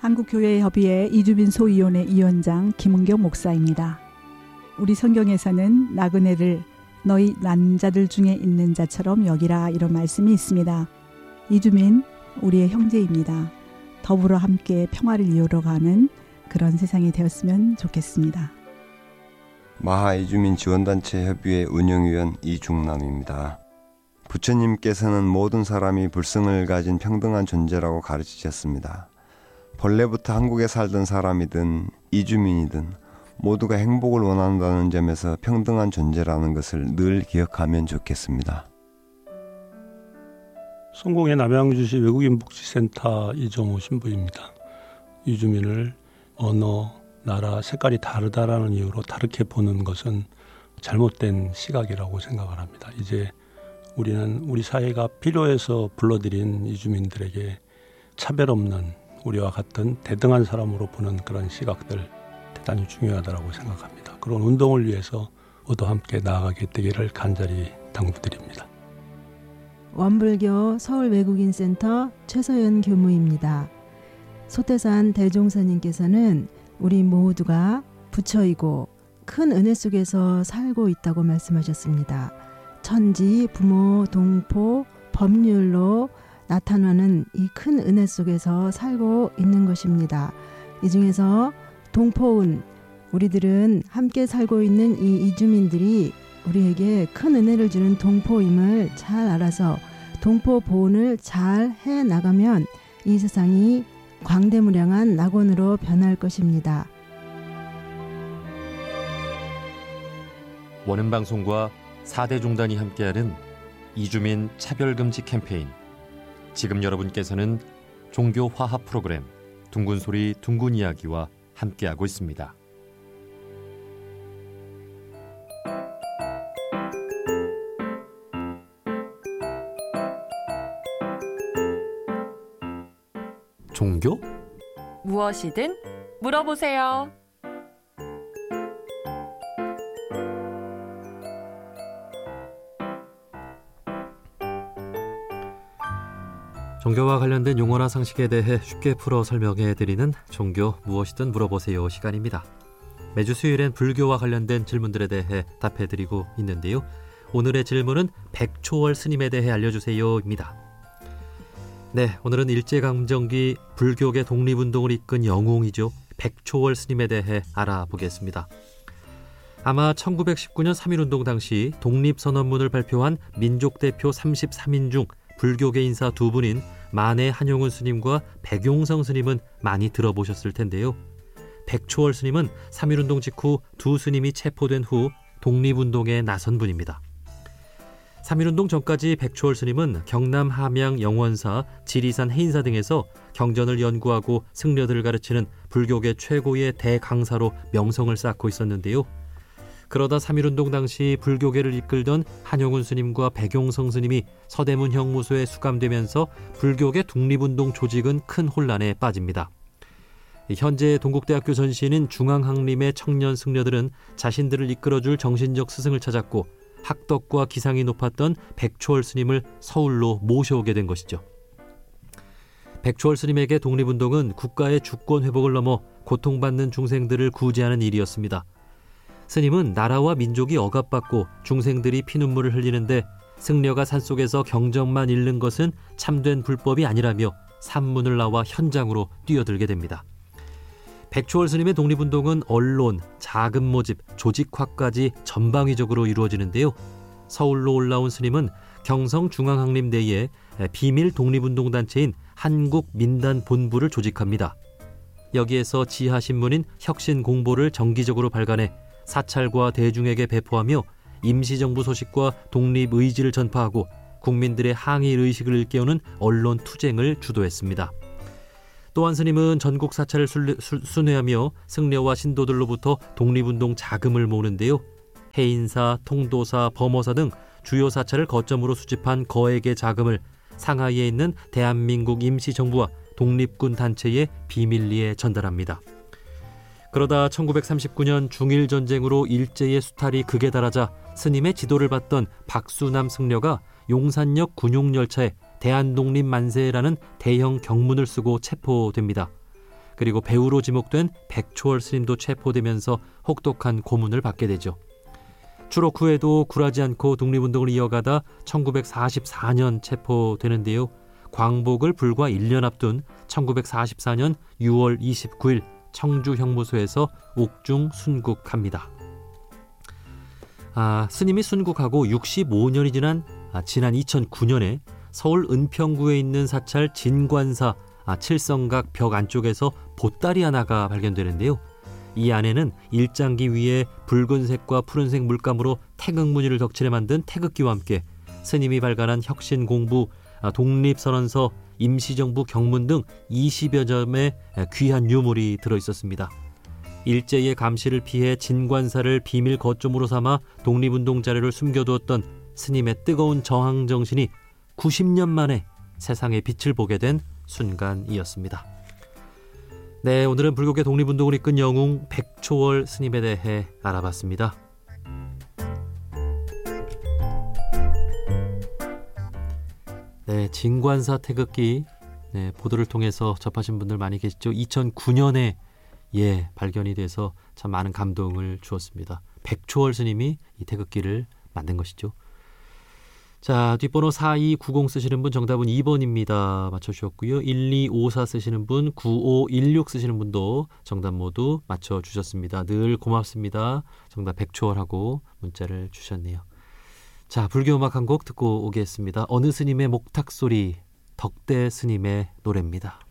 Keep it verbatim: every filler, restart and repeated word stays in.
한국교회협의회 이주민 소위원회 위원장 김은경 목사입니다. 우리 성경에서는 나그네를 너희 난 자들 중에 있는 자처럼 여기라 이런 말씀이 있습니다. 이주민 우리의 형제입니다. 더불어 함께 평화를 이루어가는 그런 세상이 되었으면 좋겠습니다. 마하 이주민 지원단체 협의회 운영위원 이중남입니다. 부처님께서는 모든 사람이 불성을 가진 평등한 존재라고 가르치셨습니다. 본래부터 한국에 살던 사람이든 이주민이든 모두가 행복을 원한다는 점에서 평등한 존재라는 것을 늘 기억하면 좋겠습니다. 성공의 남양주시 외국인복지센터 이정호 신부입니다. 이주민을 언어, 나라, 색깔이 다르다라는 이유로 다르게 보는 것은 잘못된 시각이라고 생각을 합니다. 이제 우리는 우리 사회가 필요해서 불러들인 이주민들에게 차별 없는 우리와 같은 대등한 사람으로 보는 그런 시각들 대단히 중요하다고 생각합니다. 그런 운동을 위해서 모두 함께 나아가게 되기를 간절히 당부드립니다. 원불교 서울외국인센터 최서연 교무입니다. 소태산 대종사님께서는 우리 모두가 부처이고 큰 은혜 속에서 살고 있다고 말씀하셨습니다. 천지, 부모, 동포, 법률로 나타나는 이 큰 은혜 속에서 살고 있는 것입니다. 이 중에서 동포운, 우리들은 함께 살고 있는 이 이주민들이 우리에게 큰 은혜를 주는 동포임을 잘 알아서 동포 보훈을 잘 해나가면 이 세상이 광대무량한 낙원으로 변할 것입니다. 원음방송과 사대종단이 함께하는 이주민 차별금지 캠페인. 지금 여러분께서는 종교 화합 프로그램 둥근소리 둥근이야기와 함께하고 있습니다. 종교? 무엇이든 물어보세요. 종교와 관련된 용어나 상식에 대해 쉽게 풀어 설명해드리는 종교 무엇이든 물어보세요 시간입니다. 매주 수요일엔 불교와 관련된 질문들에 대해 답해드리고 있는데요. 오늘의 질문은 백초월 스님에 대해 알려주세요입니다. 네, 오늘은 일제강점기 불교계 독립운동을 이끈 영웅이죠. 백초월 스님에 대해 알아보겠습니다. 아마 천구백십구 년 삼일운동 당시 독립선언문을 발표한 민족대표 삼십삼 인 중 불교계 인사 두 분인 만해 한용운 스님과 백용성 스님은 많이 들어보셨을 텐데요. 백초월 스님은 삼일운동 직후 두 스님이 체포된 후 독립운동에 나선 분입니다. 삼일운동 전까지 백초월 스님은 경남 함양 영원사, 지리산 해인사 등에서 경전을 연구하고 승려들을 가르치는 불교계 최고의 대강사로 명성을 쌓고 있었는데요. 그러다 삼일운동 당시 불교계를 이끌던 한용운 스님과 백용성 스님이 서대문 형무소에 수감되면서 불교계 독립운동 조직은 큰 혼란에 빠집니다. 현재 동국대학교 전시인인 중앙학림의 청년 승려들은 자신들을 이끌어줄 정신적 스승을 찾았고 학덕과 기상이 높았던 백초월 스님을 서울로 모셔오게 된 것이죠. 백초월 스님에게 독립운동은 국가의 주권 회복을 넘어 고통받는 중생들을 구제하는 일이었습니다. 스님은 나라와 민족이 억압받고 중생들이 피눈물을 흘리는데 승려가 산속에서 경전만 읽는 것은 참된 불법이 아니라며 산문을 나와 현장으로 뛰어들게 됩니다. 백초월 스님의 독립운동은 언론, 자금 모집, 조직화까지 전방위적으로 이루어지는데요. 서울로 올라온 스님은 경성중앙학림 내에 비밀 독립운동단체인 한국민단본부를 조직합니다. 여기에서 지하신문인 혁신공보를 정기적으로 발간해 사찰과 대중에게 배포하며 임시정부 소식과 독립의지를 전파하고 국민들의 항일의식을 일깨우는 언론 투쟁을 주도했습니다. 또한 스님은 전국 사찰을 순회하며 승려와 신도들로부터 독립운동 자금을 모으는데요. 해인사, 통도사, 범어사 등 주요 사찰을 거점으로 수집한 거액의 자금을 상하이에 있는 대한민국 임시정부와 독립군 단체에 비밀리에 전달합니다. 그러다 천구백삼십구 년 중일전쟁으로 일제의 수탈이 극에 달하자 스님의 지도를 받던 박수남 승려가 용산역 군용열차에 대한독립만세라는 대형 경문을 쓰고 체포됩니다. 그리고 배우로 지목된 백초월 스님도 체포되면서 혹독한 고문을 받게 되죠. 추록 후에도 굴하지 않고 독립운동을 이어가다 천구백사십사 년 체포되는데요. 광복을 불과 일 년 앞둔 천구백사십사 년 유월 이십구일 청주 형무소에서 옥중 순국합니다. 아, 스님이 순국하고 육십오 년이 지난 아, 지난 이천구 년에 서울 은평구에 있는 사찰 진관사 아, 칠성각 벽 안쪽에서 보따리 하나가 발견되는데요. 이 안에는 일장기 위에 붉은색과 푸른색 물감으로 태극무늬를 덕칠해 만든 태극기와 함께 스님이 발간한 혁신공부, 독립선언서, 임시정부 경문 등 이십여 점의 귀한 유물이 들어있었습니다. 일제의 감시를 피해 진관사를 비밀 거점으로 삼아 독립운동 자료를 숨겨두었던 스님의 뜨거운 저항 정신이 구십 년 만에 세상의 빛을 보게 된 순간이었습니다. 네, 오늘은 불교계 독립운동을 이끈 영웅 백초월 스님에 대해 알아봤습니다. 네, 진관사 태극기 네, 보도를 통해서 접하신 분들 많이 계시죠. 이천구 년에 예 발견이 돼서 참 많은 감동을 주었습니다. 백초월 스님이 이 태극기를 만든 것이죠. 자, 뒷번호 사이구공 쓰시는 분 정답은 이 번입니다. 맞춰주셨고요. 일이오사 쓰시는 분, 구오일육 쓰시는 분도 정답 모두 맞춰주셨습니다. 늘 고맙습니다. 정답 백초월하고 문자를 주셨네요. 자, 불교음악 한 곡 듣고 오겠습니다. 어느 스님의 목탁소리, 덕대 스님의 노래입니다.